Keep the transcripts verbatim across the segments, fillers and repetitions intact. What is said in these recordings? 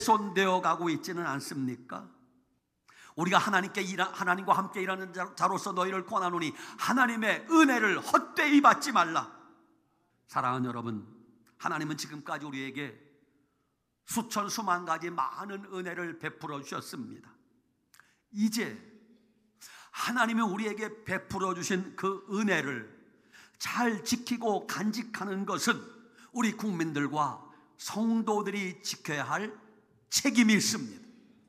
손되어 가고 있지는 않습니까? 우리가 하나님께 일하, 하나님과 함께 일하는 자로서 너희를 권하노니 하나님의 은혜를 헛되이 받지 말라. 사랑하는 여러분, 하나님은 지금까지 우리에게 수천 수만 가지 많은 은혜를 베풀어 주셨습니다. 이제 하나님이 우리에게 베풀어 주신 그 은혜를 잘 지키고 간직하는 것은 우리 국민들과 성도들이 지켜야 할 책임이 있습니다.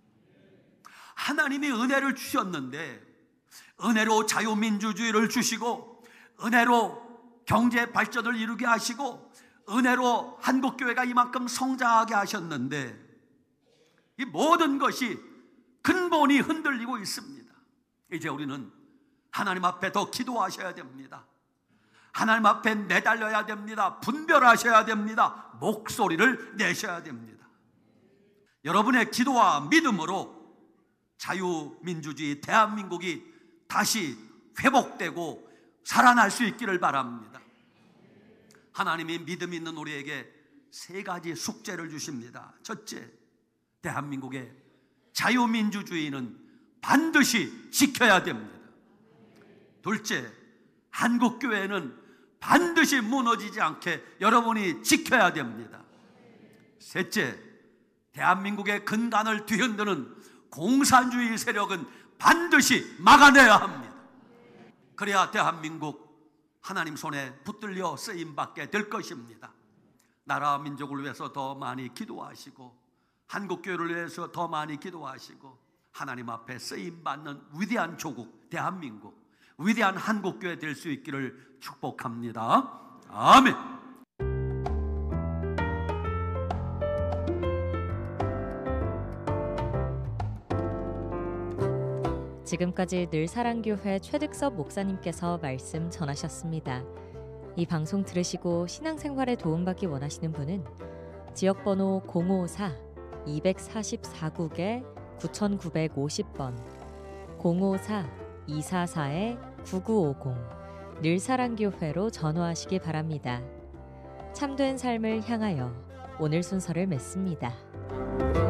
하나님이 은혜를 주셨는데 은혜로 자유민주주의를 주시고 은혜로 경제 발전을 이루게 하시고 은혜로 한국교회가 이만큼 성장하게 하셨는데 이 모든 것이 근본이 흔들리고 있습니다. 이제 우리는 하나님 앞에 더 기도하셔야 됩니다. 하나님 앞에 내달려야 됩니다. 분별하셔야 됩니다. 목소리를 내셔야 됩니다. 여러분의 기도와 믿음으로 자유민주주의 대한민국이 다시 회복되고 살아날 수 있기를 바랍니다. 하나님이 믿음 있는 우리에게 세 가지 숙제를 주십니다. 첫째, 대한민국의 자유민주주의는 반드시 지켜야 됩니다. 둘째, 한국교회는 반드시 무너지지 않게 여러분이 지켜야 됩니다. 셋째, 대한민국의 근간을 뒤흔드는 공산주의 세력은 반드시 막아내야 합니다. 그래야 대한민국 하나님 손에 붙들려 쓰임받게 될 것입니다. 나라와 민족을 위해서 더 많이 기도하시고 한국교회를 위해서 더 많이 기도하시고 하나님 앞에 쓰임받는 위대한 조국 대한민국, 위대한 한국교회 될 수 있기를 축복합니다. 아멘. 지금까지 늘사랑교회 최득섭 목사님께서 말씀 전하셨습니다. 이 방송 들으시고 신앙생활에 도움받기 원하시는 분은 지역번호 공오사 이사사 국에 구구오공 번 공오사 이사사 구구오공 늘사랑교회로 전화하시기 바랍니다. 참된 삶을 향하여 오늘 순서를 맺습니다.